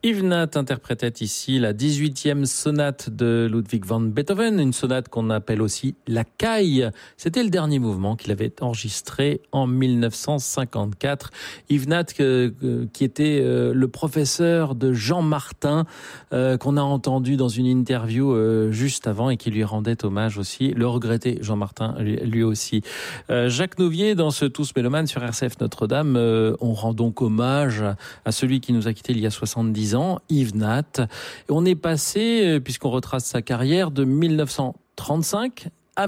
Yves Nat interprétait ici la 18e sonate de Ludwig van Beethoven, une sonate qu'on appelle aussi la caille. C'était le dernier mouvement qu'il avait enregistré en 1954. Yves Nat, qui était le professeur de Jean Martin, qu'on a entendu dans une interview juste avant et qui lui rendait hommage aussi. Le regretté Jean Martin, lui aussi. Jacques Nouvier, dans ce Tous Mélomanes sur RCF Notre-Dame, on rend donc hommage à celui qui nous a quittés il y a 70 ans, Yves Nat. Et on est passé, puisqu'on retrace sa carrière, de 1935 à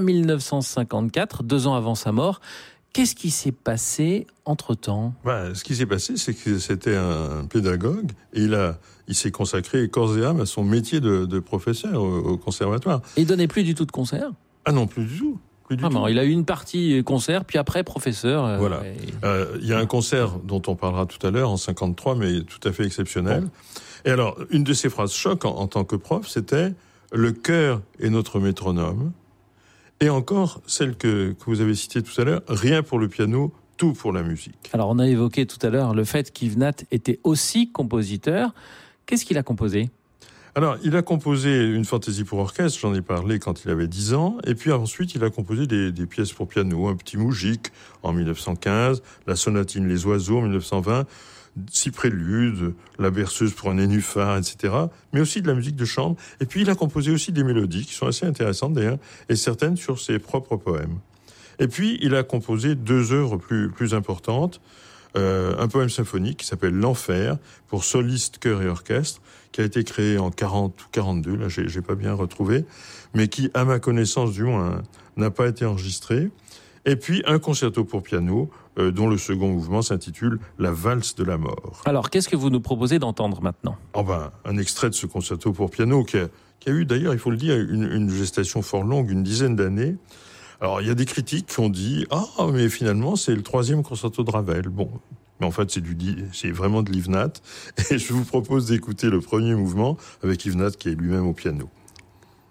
1954, 2 ans avant sa mort. Qu'est-ce qui s'est passé entre-temps ? Ce qui s'est passé, c'est que c'était un pédagogue et il s'est consacré corps et âme à son métier de professeur au conservatoire. Et il donnait plus du tout de concerts ? Ah non, plus du tout. Vraiment, il a eu une partie concert, puis après professeur. Voilà. Il y a un concert dont on parlera tout à l'heure, en 53, mais tout à fait exceptionnel. Bon. Et alors, une de ses phrases choc en tant que prof, c'était « Le cœur est notre métronome ». Et encore, celle que vous avez citée tout à l'heure, « Rien pour le piano, tout pour la musique ». Alors, on a évoqué tout à l'heure le fait qu'Yves Nat était aussi compositeur. Qu'est-ce qu'il a composé ? Alors, il a composé une fantaisie pour orchestre, j'en ai parlé quand il avait 10 ans, et puis ensuite il a composé des pièces pour piano, un petit moujik en 1915, la sonatine Les Oiseaux en 1920, 6 préludes, la berceuse pour un nénuphar, etc., mais aussi de la musique de chambre, et puis il a composé aussi des mélodies qui sont assez intéressantes d'ailleurs, et certaines sur ses propres poèmes. Et puis il a composé 2 œuvres plus importantes, un poème symphonique qui s'appelle L'Enfer, pour soliste, chœur et orchestre, qui a été créé en 40 ou 42, là j'ai pas bien retrouvé, mais qui, à ma connaissance du moins, n'a pas été enregistré. Et puis un concerto pour piano, dont le second mouvement s'intitule La valse de la mort. Alors, qu'est-ce que vous nous proposez d'entendre maintenant ? Un extrait de ce concerto pour piano qui a eu d'ailleurs, il faut le dire, une gestation fort longue, une dizaine d'années. Alors, il y a des critiques qui ont dit « Ah, mais finalement, c'est le 3e concerto de Ravel ». Bon, mais en fait, c'est vraiment de Yves Nat. Et je vous propose d'écouter le premier mouvement avec Yves Nat qui est lui-même au piano.